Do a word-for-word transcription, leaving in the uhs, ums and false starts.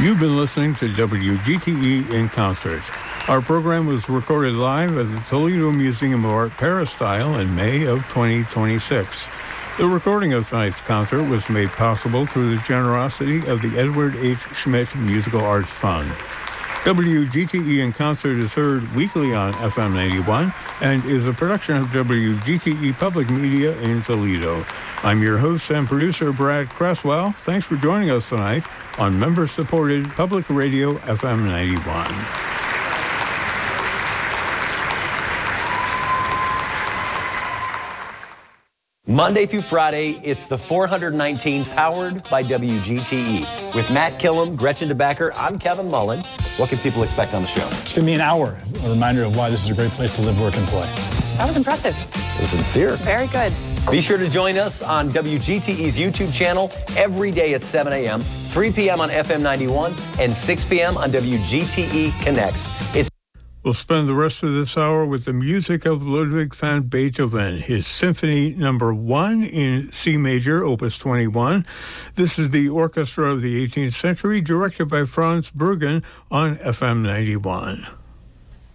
You've been listening to W G T E in Concert. Our program was recorded live at the Toledo Museum of Art Peristyle in May of twenty twenty-six. The recording of tonight's concert was made possible through the generosity of the Edward H. Schmidt Musical Arts Fund. W G T E in Concert is heard weekly on F M ninety-one and is a production of W G T E Public Media in Toledo. I'm your host and producer, Brad Cresswell. Thanks for joining us tonight on member-supported Public Radio F M ninety-one. Monday through Friday, it's the four hundred nineteen powered by W G T E. With Matt Killam, Gretchen DeBacker, I'm Kevin Mullen. What can people expect on the show? It's going to be an hour, a reminder of why this is a great place to live, work, and play. That was impressive. It was sincere. Very good. Be sure to join us on W G T E's YouTube channel every day at seven a.m., three p.m. on F M ninety-one, and six p.m. on W G T E Connects. It's We'll spend the rest of this hour with the music of Ludwig van Beethoven, his Symphony Number One in C Major, Opus twenty-one. This is the orchestra of the eighteenth century, directed by Franz Bruggen on F M ninety-one.